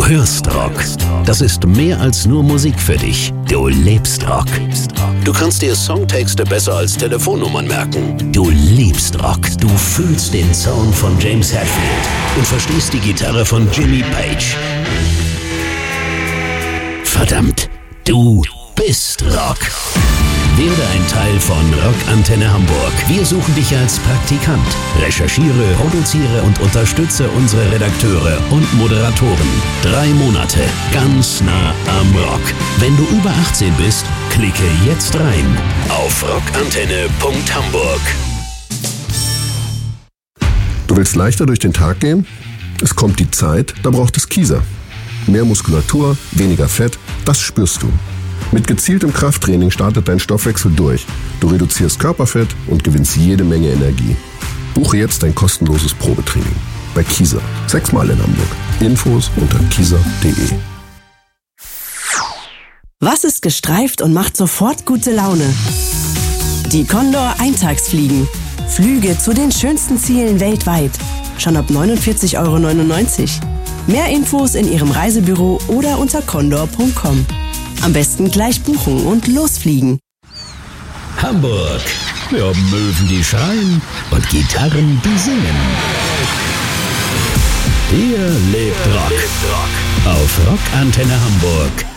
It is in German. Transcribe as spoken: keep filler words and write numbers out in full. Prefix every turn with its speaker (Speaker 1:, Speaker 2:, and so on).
Speaker 1: Du hörst Rock. Das ist mehr als nur Musik für dich. Du lebst Rock. Du kannst dir Songtexte besser als Telefonnummern merken. Du liebst Rock. Du fühlst den Sound von James Hetfield und verstehst die Gitarre von Jimmy Page. Verdammt, du bist Rock. Werde ein Teil von Rockantenne Hamburg. Wir suchen dich als Praktikant. Recherchiere, produziere und unterstütze unsere Redakteure und Moderatoren. Drei Monate, ganz nah am Rock. Wenn du über achtzehn bist, klicke jetzt rein auf rockantenne punkt hamburg.
Speaker 2: Du willst leichter durch den Tag gehen? Es kommt die Zeit, da braucht es Kieser. Mehr Muskulatur, weniger Fett, das spürst du. Mit gezieltem Krafttraining startet dein Stoffwechsel durch. Du reduzierst Körperfett und gewinnst jede Menge Energie. Buche jetzt dein kostenloses Probetraining bei Kieser. Sechsmal in Hamburg. Infos unter kieser punkt de.
Speaker 3: Was ist gestreift und macht sofort gute Laune? Die Condor Eintagsfliegen. Flüge zu den schönsten Zielen weltweit. Schon ab neunundvierzig Euro neunundneunzig. Mehr Infos in Ihrem Reisebüro oder unter condor punkt com. Am besten gleich buchen und losfliegen.
Speaker 1: Hamburg. Wir haben Möwen, die schreien und Gitarren, die singen. Hier lebt Rock. Auf Rockantenne Hamburg.